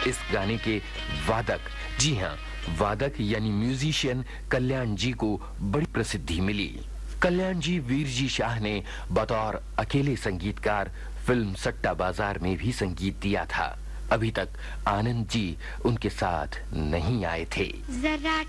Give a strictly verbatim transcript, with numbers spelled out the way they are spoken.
इस गाने के वादक, जी हाँ, वादक यानी म्यूजिशियन कल्याण जी को बड़ी प्रसिद्धि मिली। कल्याण जी वीर जी शाह ने बतौर अकेले संगीतकार फिल्म सट्टा बाजार में भी संगीत दिया था। अभी तक आनंद जी उनके साथ नहीं आए थे। जरा